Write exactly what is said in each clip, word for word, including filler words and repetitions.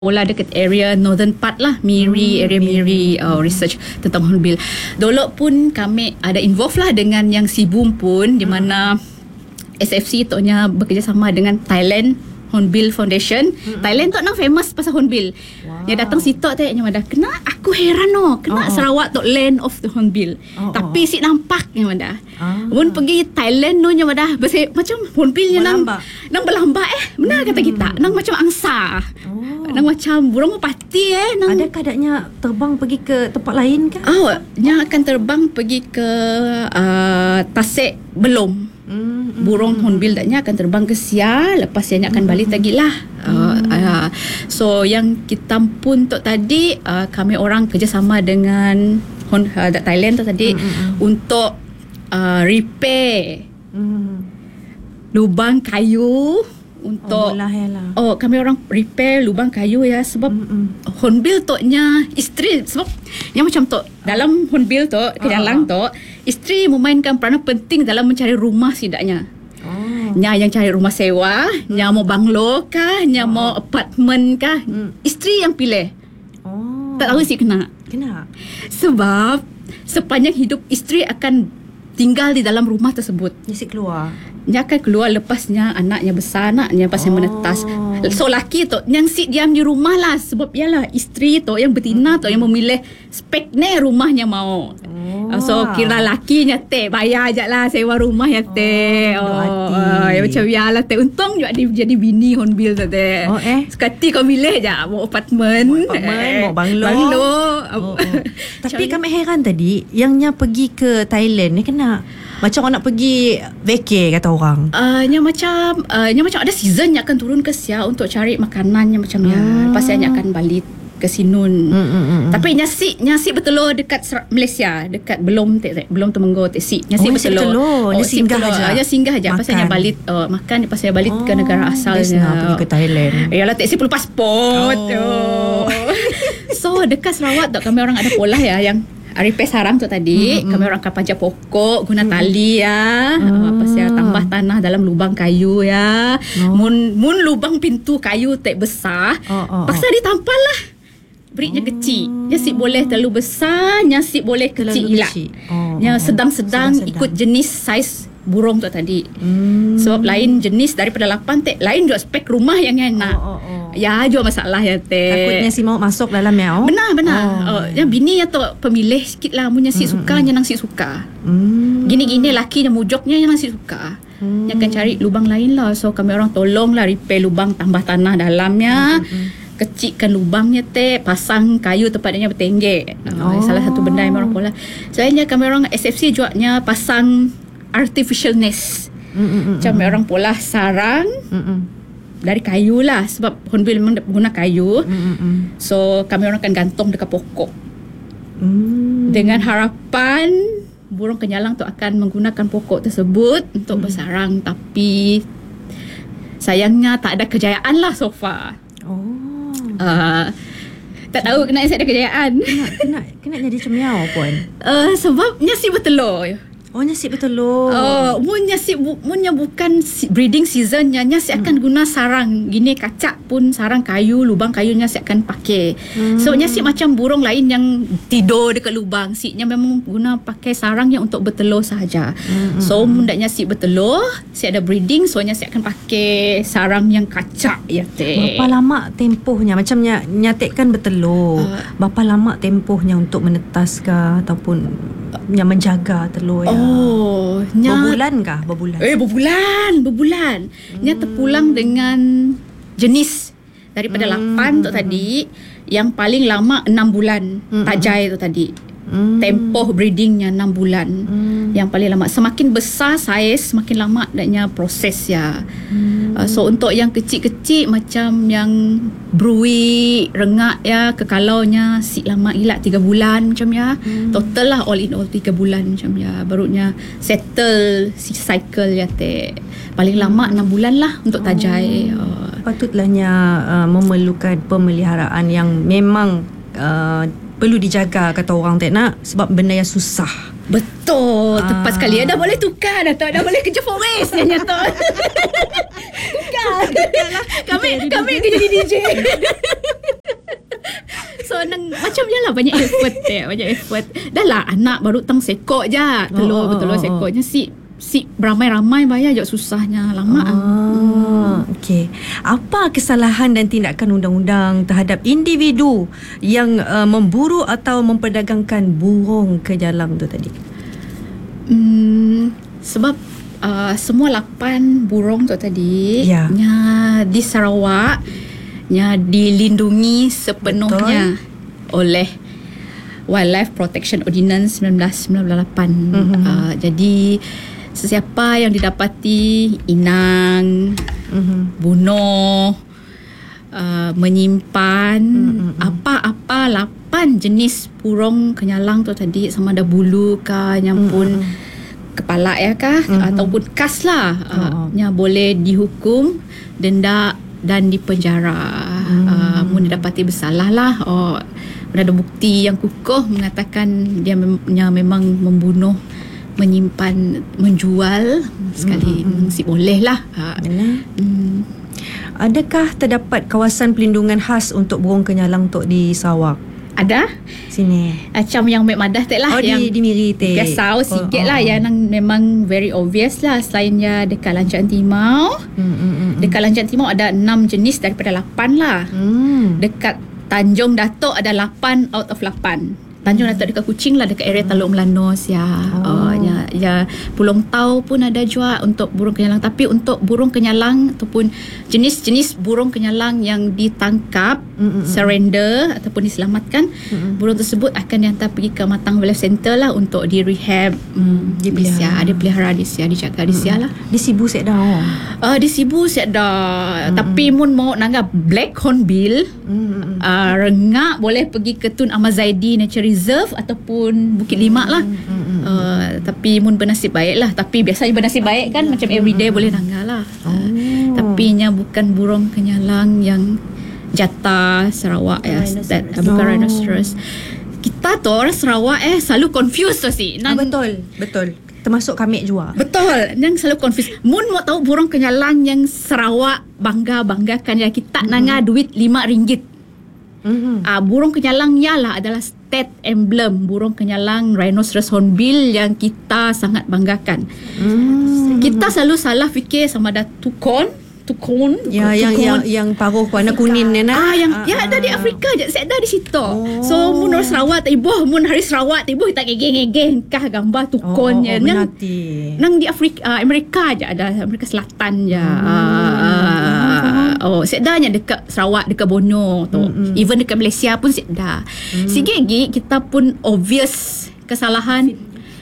Olah dekat area northern part lah, Miri, hmm, area Miri uh, research tentang hornbill. Dulu pun kami ada involve lah dengan yang Sibum pun, di mana S F C tu nya bekerjasama dengan Thailand Hornbill Foundation. Hmm. Thailand tu nang famous pasal hornbill. Wow. Yang datang situ tanya madah, kena aku heran no, kena oh, oh. Sarawak tu land of the hornbill. Oh, Tapi oh. si nampak yang madah. Ah. Mun pergi Thailand no nya madah, macam hornbill nya nang nang berlambak eh. Benar hmm. kata kita, nang macam angsa. Oh. Nang macam burung merpati eh. Nang... Ada kadaknya terbang pergi ke tempat lain ke? Oh, nya akan terbang pergi ke uh, Tasik belum. Mm, burung mm, hornbill daknya akan terbang ke Sia, lepas ianya akan balik lagi lah. Uh, uh, so yang kita pun tu tadi uh, kami orang kerjasama dengan uh, Thailand tu tadi mm, mm, untuk uh, repair mm. lubang kayu untuk oh, lah, lah. oh kami orang repair lubang kayu ya, sebab mm-mm. hornbill tu nya isteri, sebab yang macam tu dalam hornbill tu kejalang tu isteri memainkan peranan penting dalam mencari rumah setidaknya. Oh. Nya yang cari rumah sewa, hmm. nya mau banglo kah, nya oh. mau apartmen kah, hmm. isteri yang pilih. Oh. Tak tahu sih kena. Kena. Sebab sepanjang hidup isteri akan tinggal di dalam rumah tersebut. Nisi keluar. Nya akan keluar lepasnya anaknya besar, anaknya pasal oh. menetas. So laki tu yang sit diam di rumah lah, sebab ialah isteri tu yang betina hmm. tu yang memilih spek ni rumahnya mau. Oh. So kira lakinya teh bayar je lah sewa rumah ya teh. Oh, oh, oh ya macam biarlah teh. Untung juga dia jadi bini hornbill tu teh. Oh eh. Sekati kau milih je mau apartmen, mau apartmen, eh, mau banglo. Banglo. Oh, oh. Tapi kami heran tadi yangnya pergi ke Thailand ni kena macam orang nak pergi vacay kata orang. Uh, nya macam uh, nya macam ada season nya akan turun ke Sia untuk cari makanan yang macam ya. Hmm. Lepas nya akan balik ke Sinun. Hmm, hmm, hmm. Tapi nyasi nyasi bertelur dekat Malaysia, dekat belum te, belum Temenggur teksi. Nyasi oh, bertelur. Oh, dia singgah aja. Dia singgah aja pasal nya balik uh, makan pasal nya balik oh, ke negara asalnya. Pergi ke Thailand. Yalah teksi perlu pasport. Oh. oh. So dekat Sarawak tak kami orang ada pola ya yang repair sarang tu tadi, mm-hmm. kami orang akan panjat pokok guna mm-hmm. tali ya. Mm. Apa sih tambah tanah dalam lubang kayu ya. Oh. Mun mun lubang pintu kayu tak besar, oh, oh, paksa oh. ditampal lah. Berinya oh. kecil. Nyasip boleh terlalu besar, nyasip boleh kecil hilak. Oh, yang oh, sedang-sedang sedang, ikut jenis saiz burung tu tadi. Hmm. Sebab lain jenis daripada lapan teh, lain juga spek rumah yang enak. Oh, oh, oh. Ya juga masalah ya teh. Takutnya si mau masuk dalam ya. Oh? Benar benar. Oh. Oh, yang bini ya tu pemilih sikit lah, punya si suka nya nang si suka. Hmm. Gini-gini laki yang mujoknya yang nang si suka. Hmm. Yang akan cari lubang lain lah. So kami orang tolong lah repair lubang, tambah tanah dalamnya. Hmm. hmm. Kecilkan lubangnya teh, pasang kayu tempatnya bertenggek. Oh. Oh, salah satu benda yang orang pola. Soalnya kami orang S F C juga nya pasang artificial nest. Mm-mm. Macam orang pola sarang Mm-mm. dari kayu lah, sebab hornbill memang guna kayu. Mm-mm. So kami orang akan gantung dekat pokok. Mm. Dengan harapan burung kenyalang tu akan menggunakan pokok tersebut untuk mm. bersarang, tapi sayangnya tak ada kejayaan lah so far. Oh. Uh, tak tahu kenapa saya ada kejayaan. Kena kena kena jadi cemiau pun. Uh, sebab nyasi bertelur. Oh, nyasip bertelur. Oh, mun nyasip munnya bukan breeding seasonnya, nyasip hmm. akan guna sarang. Gini kacak pun sarang kayu, lubang kayu nyasip akan pakai. Hmm. So nyasip macam burung lain yang tidur dekat lubang. Siknya memang guna pakai sarangnya untuk bertelur sahaja. Hmm. So mun dak nyasip bertelur, si ada breeding, so nyasip akan pakai sarang yang kacak ya teh. Berapa lama tempohnya? Macam nyatikkan bertelur. Uh, Berapa lama tempohnya untuk menetas ke ataupun yang menjaga telur ya? Oh, nya, berbulan kah? Berbulan. Eh, berbulan, berbulan. Hmm. Nya terpulang dengan jenis daripada hmm. lapan tu tadi, yang paling lama enam bulan. Hmm. Tajai tu tadi. Hmm. Tempoh breedingnya enam bulan. Hmm. Yang paling lama. Semakin besar saiz, semakin lama adanya proses ya. Hmm. Uh, so untuk yang kecil-kecil macam yang brui, rengak ya, kekalaunya si lama hilak tiga bulan macam ya. Hmm. Total lah all in all tiga bulan macam ya. Barunya settle si cycle ya teh. Paling lama enam hmm. bulan lah untuk tajai. Oh. Uh. Patutlahnya uh, memerlukan pemeliharaan yang memang uh, perlu dijaga kata orang tak nak, sebab benda yang susah. Betul. Ah. Tepat sekali. Dah boleh tukar dah. Dah boleh kerja forest dah nyata. Tukar. Kami kami kerja di D J. nang macam jelah banyak effort eh, banyak effort. Dah lah anak baru tang sekok je. Telur Oh, betul oh, oh, sekoknya si si beramai-ramai bayar je susahnya lama. Ah, okey. Apa kesalahan dan tindakan undang-undang terhadap individu yang uh, memburu atau memperdagangkan burung kejalang tu tadi? Hmm, sebab uh, semua lapan burung tu tadi Ya. nya di Sarawak nya dilindungi sepenuhnya Betul. oleh Wildlife Protection Ordinance sembilan belas sembilan puluh lapan. Mm-hmm. Uh, jadi sesiapa yang didapati inang, mm-hmm. bunuh, uh, menyimpan mm-hmm. apa-apa lapan jenis burung kenyalang tu tadi, sama ada bulu kah, nyampun mm-hmm. kepala ya kah, mm-hmm. ataupun kas lah, uh, nya boleh dihukum, denda dan dipenjara. Hmm. Uh, mun didapati bersalah lah, oh, ada bukti yang kukuh mengatakan dia mem- memang membunuh, menyimpan, menjual sekali, hmm. si boleh lah. Uh, hmm. Adakah terdapat kawasan pelindungan khas untuk burung kenyalang tok di Sarawak? Ada. Sini. Macam yang Mek Madah tak lah. Oh, yang di, di Miri tak. Biasa oh, sikit oh, lah. Oh. Yang nang memang very obvious lah. Selainnya dekat Lancang Timau. Hmm, hmm, hmm. Dekat Lancang Timau ada enam jenis daripada lapan lah. Hmm. Dekat Tanjung Datuk ada lapan out of lapan. Tanjung Datuk dekat Kuching lah, dekat area Teluk Melanos ya. Oh. Uh, ya, ya. Pulau Tau pun ada juga untuk burung kenyalang. Tapi untuk burung kenyalang ataupun jenis-jenis burung kenyalang yang ditangkap, mm-mm. surrender ataupun diselamatkan, mm-mm. burung tersebut akan dihantar pergi ke Matang Wildlife Center lah untuk di rehab. Mm, di Sia, ada pelihara di Sia, dijaga di Sia lah. Di Sibu set dah. Oh. Uh, di Sibu set dah. Mm-mm. Tapi mun mau nangga Black Hornbill, uh, rengak boleh pergi ke Tun Ahmad Zaidi Nature Reserve ataupun Bukit Limak lah. Mm-hmm. Uh, tapi mun bernasib baik lah. Tapi biasanya bernasib baik kan, macam everyday mm-hmm. boleh nangga lah. Oh. Uh, tapi nya bukan burung kenyalang yang jata Sarawak ya. That, uh, bukan oh. rhinoceros. Kita tu orang Sarawak eh selalu confused tu si. Nang, ah, betul, betul. Termasuk kami juga. Betul. Yang selalu confused. Mun mau tahu burung kenyalang yang Sarawak bangga-banggakan ya, kita mm-hmm. nangga duit lima ringgit. Mm-hmm. Uh, burung kenyalang ialah adalah state emblem burung kenyalang rhinoceros hornbill yang kita sangat banggakan. Mm-hmm. Kita selalu salah fikir sama ada tukon, tukon, ya, tukon. yang yang yang paruh warna kuning ni nak. Ah yang ah, ya ada ah. di Afrika je, saya ada di situ. Oh. So mun orang Sarawak tak ibuh, mun hari Sarawak tak ibuh kita gegeng-gegeng kah gambar tukonnya. Oh, oh, oh, nang, nang di Afrika, uh, Amerika aja ada, Amerika Selatan je. Hmm. Uh, Oh, sedanya dekat Sarawak, dekat Borneo tu. Mm-hmm. Even dekat Malaysia pun sedar. Mm. Sikit-sikit kita pun obvious kesalahan.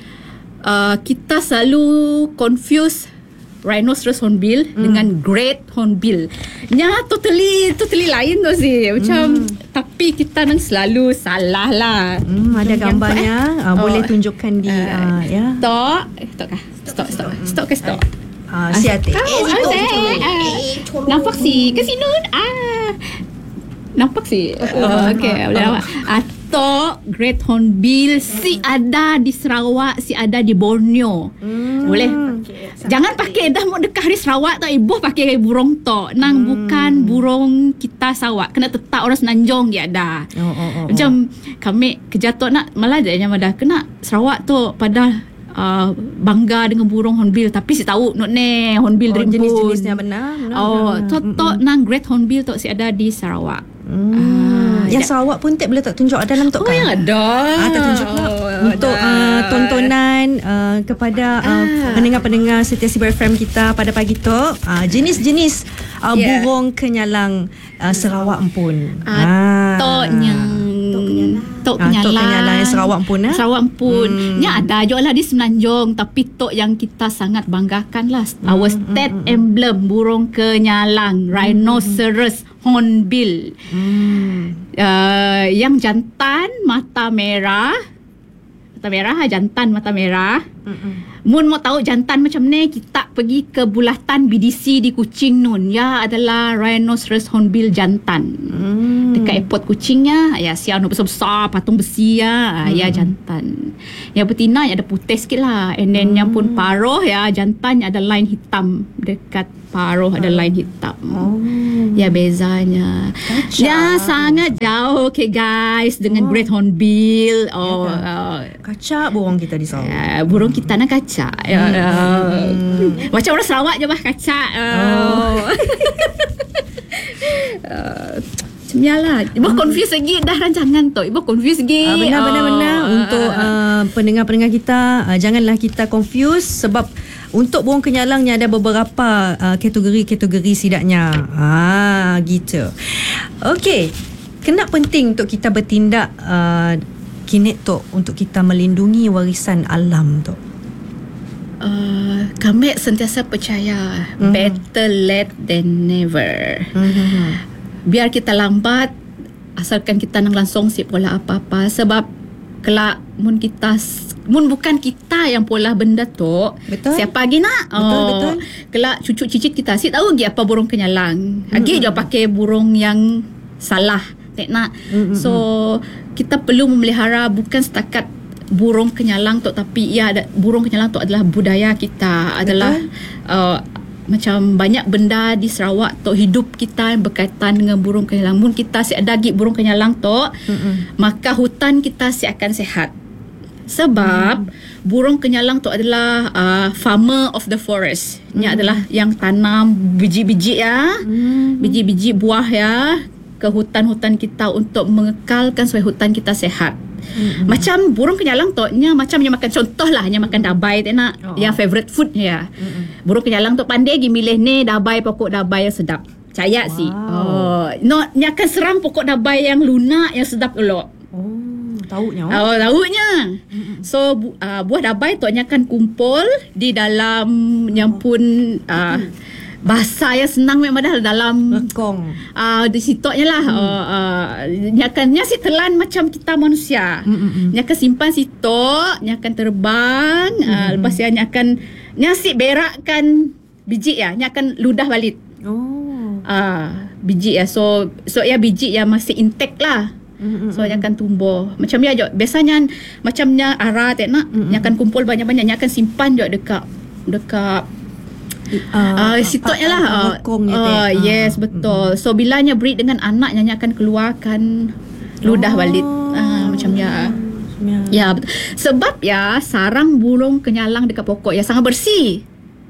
Uh, kita selalu confuse rhinoceros hornbill mm. dengan great hornbill. Nya totally totally lain tu sih. Macam mm. tapi kita nang selalu salah lah. Mm, ada gambarnya. Uh, oh. Boleh tunjukkan di uh, uh, ya. Stop. Stop kah? Stop, stop. Stop ke stop? Ah, si Atik. Oh, eh, eh, nampak si ke sini. Ah. Nampak si. Oh, okey, boleh nampak. Atau great hornbill si ada di Sarawak, si ada di Borneo. Hmm. Boleh. Okay. Jangan pakai dah mau dekat hari Sarawak tak ibu pakai burung tok. Nang hmm. bukan burung kita Sarawak. Kena tetap orang Senanjung dia ada. Oh, oh, oh, Macam oh. kami kerja tok nak malah je yang ada kena Sarawak tu pada Uh, bangga dengan burung hornbill, tapi si tahu not ne hornbill oh, rimbun jenis-jenisnya benar, benar oh tok tok nang great hornbill tok si ada di Sarawak. hmm. uh, yang ya. Sarawak pun tak boleh tak tunjuk ada dalam tok oh, kan? Oh ada ah, tak tunjuk oh, untuk uh, tontonan uh, kepada uh, ah. pendengar-pendengar setia Sibar F M kita pada pagi tok, uh, jenis-jenis uh, yeah. burung kenyalang uh, Sarawak pun uh, ah. toknya Tok Kenyalang. Tok Kenyalang yang Sarawak pun eh? Sarawak pun. Hmm. Ya ada juga lah di Semenanjung. Tapi tok yang kita sangat banggakan lah. Hmm. Our state hmm. emblem burung kenyalang. Hmm. Rhinoceros hornbill. Hmm. Uh, yang jantan mata merah. Mata merah jantan mata merah. Mm-mm. Mun mau tahu jantan macam ni, kita pergi ke bulatan B D C di Kuching nun. Ya adalah rhinoceros hornbill jantan. Mm. Dekat airport Kuchingnya, ya siang besar-besar patung besi ya, mm. ya jantan. Yang betina ya ada putih sikit lah. And then mm. yang pun paruh ya jantan ada line hitam dekat paruh ada line hitam. Oh. Ya bezanya. Kacau. Ya sangat jauh okay guys dengan oh. great hornbill. Oh, ya, uh, kacak burung kita di sana. Uh, burung kita nak kacak. Hmm. Ya, uh, hmm. Macam orang Sarawak je bah kacak. Uh. Oh. uh, Macam ya lah. Ibu confuse lagi dah rancangan tu. Ibu confuse lagi. Uh, benar-benar. Oh. Untuk uh, pendengar-pendengar kita, uh, janganlah kita confuse sebab untuk burung kenyalangnya ada beberapa uh, kategori-kategori sidaknya. Ah, gitu. Okey. Kenapa penting untuk kita bertindak uh, kini tu untuk kita melindungi warisan alam tu? Uh, kami sentiasa percaya mm-hmm. better late than never. Mm-hmm. Biar kita lambat, asalkan kita nang langsung si pola apa-apa. Sebab kelak mun kita mun bukan kita yang pola benda tu, betul? Siapa lagi nak? Betul, oh, betul. Kelak cucu cicit kita si tahu lagi apa burung kenyalang. Lagi mm-hmm. je pakai burung yang salah. Tak nak. Mm-hmm. So kita perlu memelihara bukan setakat burung kenyalang tu, tapi ya ada burung kenyalang tu adalah budaya kita, betul? Adalah uh, macam banyak benda di Sarawak tu hidup kita yang berkaitan dengan burung kenyalang. Mun kita si ada lagi burung kenyalang tu, mm-hmm. maka hutan kita si akan sihat. Sebab mm. burung kenyalang tu adalah uh, farmer of the forest. Ini mm. adalah yang tanam biji-biji ya, mm. biji-biji buah ya ke hutan-hutan kita untuk mengekalkan supaya hutan kita sihat. Mm-hmm. Macam burung kenyalang tu nya macam yang makan, contoh lah yang makan dabai tak nak, oh. yang favorite food ya. Mm-hmm. Burung kenyalang tu pandai pergi milih ni dabai, pokok dabai yang sedap. Percaya wow. si. Oh, no, nya akan seram pokok dabai yang lunak yang sedap elok. Oh, tahunya. Oh, tahunya. Mm-hmm. So bu, uh, buah dabai tu nya akan kumpul di dalam yang pun uh, mm. bahasa yang senang memang dah dalam lekong. Ah uh, di situnya lah. Hmm. Uh, uh, nyakannya si telan macam kita manusia. Hmm. Nyak simpan situ, nyak akan terbang. Hmm. Uh, lepas ya nyak akan nyak si berakkan biji ya, nyak akan ludah balik. Oh. Ah uh, biji ya. So so ya biji ya masih intact lah. Mm-hmm. So nyak akan tumbuh. Macam ya jo biasanya macamnya ara tak nak, mm-hmm. nyak akan kumpul banyak-banyak, nyak akan simpan jo dekat dekat Uh, uh, situnya lah uh, uh, yes betul. So bilanya breed dengan anaknya nya akan keluarkan ludah oh. balik uh, macam ya yeah. ya betul. Sebab ya sarang burung kenyalang dekat pokok ya sangat bersih.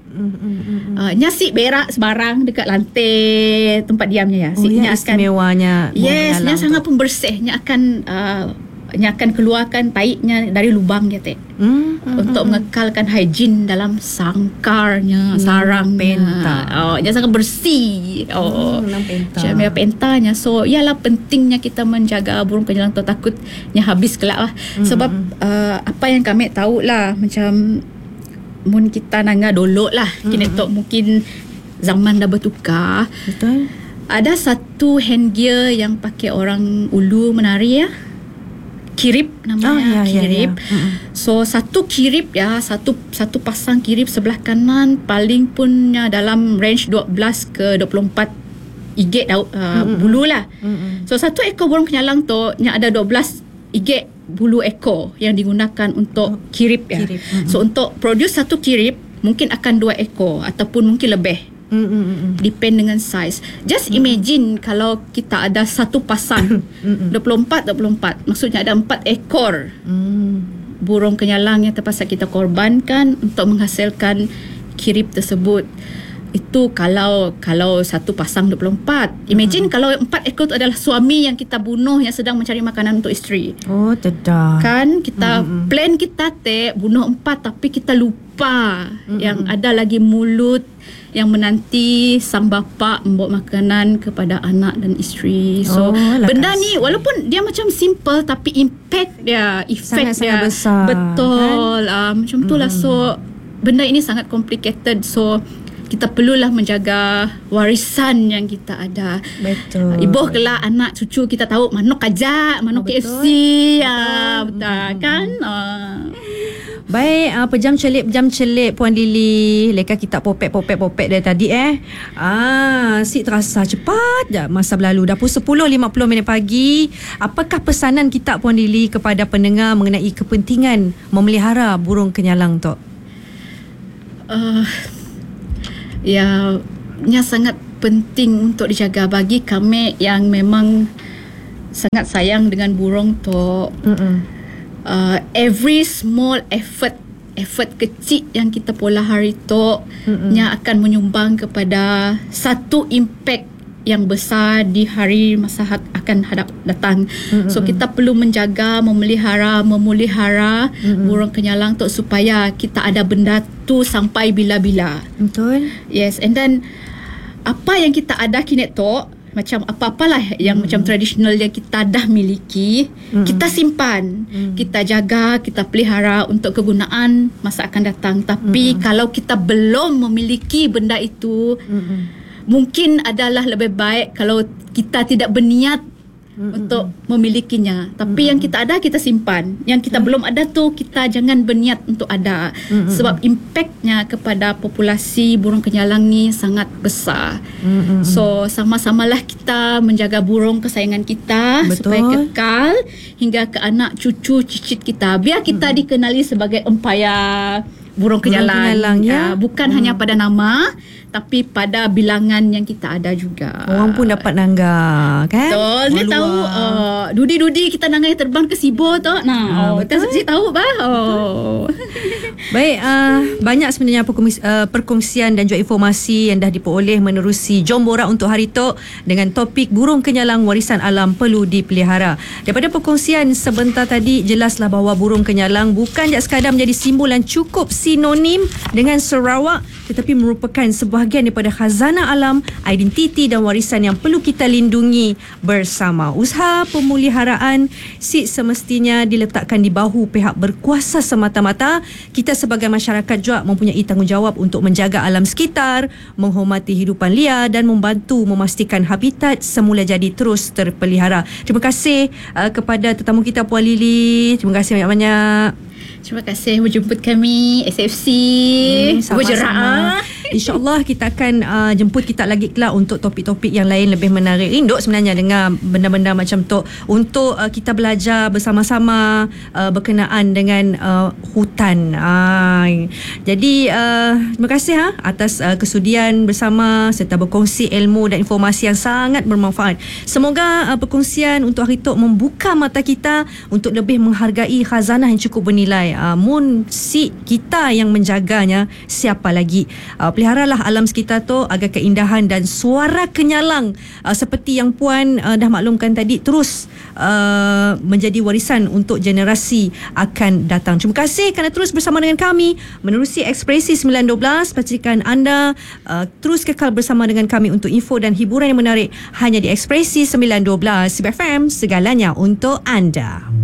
Mm-hmm. Uh, nya si berak sebarang dekat lantai tempat diamnya ya. Si oh, nya ya, istimewanya. Yes, nya sangat pembersih. Nya akan uh, nya akan keluarkan taiknya dari lubang dia teh. Mm-hmm. Untuk mengekalkan higien dalam sangkarnya, mm, sarangnya. Penta. Oh, nya sangat bersih. Oh, mm, penta. Macam ya pentanya. So, ialah pentingnya kita menjaga burung kenyalang tu, takutnya habis kelak lah. Mm-hmm. Sebab uh, apa yang kami tahu lah, macam mun kita nangga dolok lah. Mm-hmm. Kini tu mungkin zaman dah bertukar. Betul. Ada satu handgear yang pakai orang Ulu menari ya. Kirip namanya, oh, ya, kirip. Ya, ya. So satu kirip ya, satu satu pasang kirip sebelah kanan paling punnya dalam range dua belas ke dua puluh empat igek uh, mm-hmm. bulu lah. Mm-hmm. So satu ekor burung kenyalang tu yang ada dua belas igek bulu ekor yang digunakan untuk oh, kirip ya. Kirip. Mm-hmm. So untuk produce satu kirip mungkin akan dua ekor ataupun mungkin lebih. Mm-mm. Depend dengan size. Just Mm-mm. imagine kalau kita ada satu pasang dua puluh empat dua puluh empat, maksudnya ada empat ekor mm. burung kenyalang yang terpaksa kita korbankan untuk menghasilkan kirip tersebut. Itu kalau kalau satu pasang dua puluh empat. Imagine mm. kalau empat ekor itu adalah suami yang kita bunuh yang sedang mencari makanan untuk isteri. Oh, tidak. Kan kita Mm-mm. plan kita teh bunuh empat, tapi kita lupa Mm-mm. yang ada lagi mulut yang menanti sang bapa membawa makanan kepada anak dan isteri. So, oh, benda ni walaupun dia macam simple, tapi impact dia, efek dia sangat besar. Betul. Kan? Uh, macam tu lah. So, benda ini sangat complicated. So, kita perlulah menjaga warisan yang kita ada. Betul. Ibu kelak anak cucu kita tahu manuk kajak, manuk oh, K F C. Betul. Ya, betul, betul. Kan? Uh. Baik, uh, pejam celik pejam celik Puan Lily. Leka kita popek-popek-popek dari tadi eh. Ah, si terasa cepat je masa berlalu. Dah pukul sepuluh lima puluh minit pagi. Apakah pesanan kita Puan Lily kepada pendengar mengenai kepentingan memelihara burung kenyalang tu? Uh, ya, nya sangat penting untuk dijaga bagi kami yang memang sangat sayang dengan burung tu. Mm-mm. Uh, every small effort effort kecil yang kita pola hari tu nya akan menyumbang kepada satu impact yang besar di hari masa akan hadap datang. Mm-mm. So kita perlu menjaga, memelihara, memelihara Mm-mm. burung kenyalang tu supaya kita ada benda tu sampai bila-bila. Betul. Yes, and then apa yang kita ada kini tu, macam apa-apalah yang hmm. macam tradisional yang kita dah miliki, hmm. kita simpan, hmm. kita jaga, kita pelihara untuk kegunaan masa akan datang. Tapi hmm. kalau kita belum memiliki benda itu, hmm. mungkin adalah lebih baik kalau kita tidak berniat Mm-mm. untuk memilikinya. Tapi Mm-mm. yang kita ada kita simpan. Yang kita Mm-mm. belum ada tu kita jangan berniat untuk ada. Mm-mm. Sebab impaknya kepada populasi burung kenyalang ni sangat besar. Mm-mm. So sama-samalah kita menjaga burung kesayangan kita. Betul. Supaya kekal hingga ke anak cucu cicit kita. Biar kita Mm-mm. dikenali sebagai empayar burung kenyalang, burung kenyalang ya. Uh, bukan mm. hanya pada nama, tapi pada bilangan yang kita ada juga. Orang pun dapat nangga, kan? Betul. Dia tahu uh, dudi-dudi kita nangga yang terbang ke Sibo tu. Nah, oh, betul. Kita tahu bah. Oh. Baik, uh, banyak sebenarnya perkongsi, uh, perkongsian dan juga informasi yang dah diperoleh menerusi Jom Borak untuk hari tu dengan topik burung kenyalang warisan alam perlu dipelihara. Daripada perkongsian sebentar tadi, jelaslah bahawa burung kenyalang bukan sekadar menjadi simbol yang cukup sinonim dengan Sarawak, tetapi merupakan sebahagian daripada khazanah alam, identiti dan warisan yang perlu kita lindungi bersama. Usaha pemeliharaan si semestinya diletakkan di bahu pihak berkuasa semata-mata. Kita sebagai masyarakat juga mempunyai tanggungjawab untuk menjaga alam sekitar, menghormati hidupan liar dan membantu memastikan habitat semula jadi terus terpelihara. Terima kasih uh, kepada tetamu kita Puan Lily. Terima kasih banyak-banyak. Terima kasih menjemput kami S F C. Hmm, sama-sama. InsyaAllah kita akan uh, jemput kita lagi kelak untuk topik-topik yang lain lebih menarik. Rindu sebenarnya dengar benda-benda macam tu untuk uh, kita belajar bersama-sama uh, berkenaan dengan uh, hutan. Uh, jadi uh, terima kasih ha, atas uh, kesudian bersama serta berkongsi ilmu dan informasi yang sangat bermanfaat. Semoga uh, perkongsian untuk hari tu membuka mata kita untuk lebih menghargai khazanah yang cukup bernilai. Uh, mun si kita yang menjaganya, siapa lagi? Uh, peliharalah alam sekitar tu agar keindahan dan suara kenyalang uh, seperti yang Puan uh, dah maklumkan tadi terus uh, menjadi warisan untuk generasi akan datang. Terima kasih kerana terus bersama dengan kami menerusi Ekspresi sembilan dua belas. Pastikan anda uh, terus kekal bersama dengan kami untuk info dan hiburan yang menarik hanya di Ekspresi sembilan dua belas. Sib F M, segalanya untuk anda.